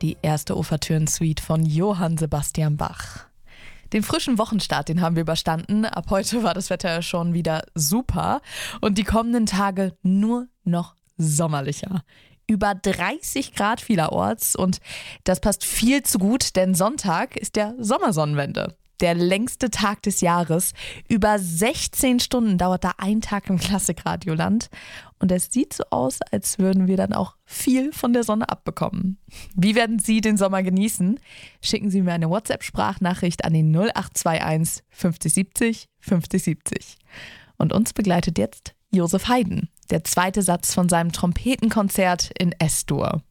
die erste Ouvertüren-Suite von Johann Sebastian Bach. Den frischen Wochenstart, den haben wir überstanden. Ab heute war das Wetter schon wieder super und die kommenden Tage nur noch sommerlicher. Über 30 Grad vielerorts und das passt viel zu gut, denn Sonntag ist der Sommersonnenwende. Der längste Tag des Jahres. Über 16 Stunden dauert da ein Tag im Klassikradioland. Und es sieht so aus, als würden wir dann auch viel von der Sonne abbekommen. Wie werden Sie den Sommer genießen? Schicken Sie mir eine WhatsApp-Sprachnachricht an den 0821 50 70 50 70. Und uns begleitet jetzt Josef Haydn, der zweite Satz von seinem Trompetenkonzert in S-Dur.